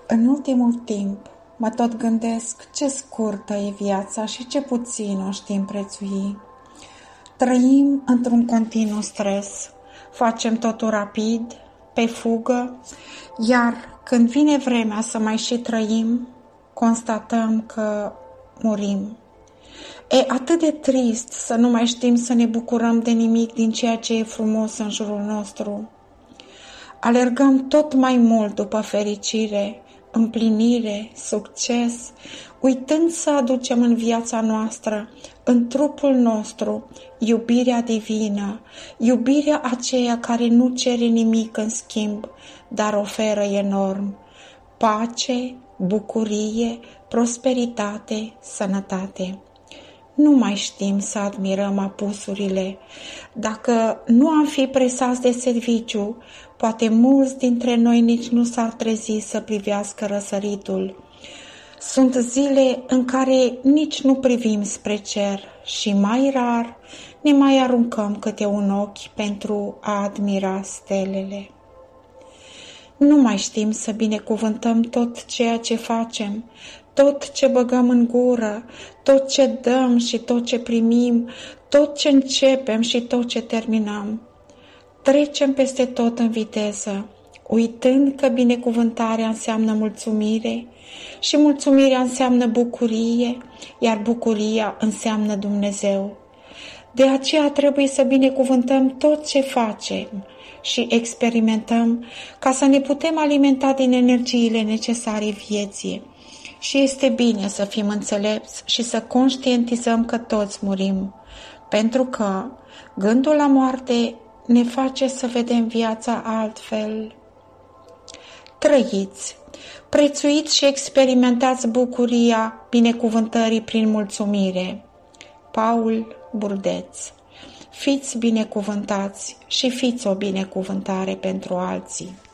În ultimul timp, mă tot gândesc ce scurtă e viața și ce puțin o știm prețui. Trăim într-un continuu stres, facem totul rapid, pe fugă, iar când vine vremea să mai și trăim, constatăm că murim. E atât de trist să nu mai știm să ne bucurăm de nimic din ceea ce e frumos în jurul nostru. Alergăm tot mai mult după fericire, împlinire, succes, uitând să aducem în viața noastră, în trupul nostru, iubirea divină, iubirea aceea care nu cere nimic în schimb, dar oferă enorm: pace, bucurie, prosperitate, sănătate. Nu mai știm să admirăm apusurile. Dacă nu am fi presați de serviciu, poate mulți dintre noi nici nu s-ar trezi să privească răsăritul. Sunt zile în care nici nu privim spre cer și mai rar ne mai aruncăm câte un ochi pentru a admira stelele. Nu mai știm să binecuvântăm tot ceea ce facem, tot ce băgăm în gură, tot ce dăm și tot ce primim, tot ce începem și tot ce terminăm. Trecem peste tot în viteză, uitând că binecuvântarea înseamnă mulțumire și mulțumirea înseamnă bucurie, iar bucuria înseamnă Dumnezeu. De aceea trebuie să binecuvântăm tot ce facem și experimentăm ca să ne putem alimenta din energiile necesare vieții. Și este bine să fim înțelepți și să conștientizăm că toți murim, pentru că gândul la moarte ne face să vedem viața altfel. Trăiți, prețuiți și experimentați bucuria binecuvântării prin mulțumire. Paul Burdeț. Fiți binecuvântați și fiți o binecuvântare pentru alții.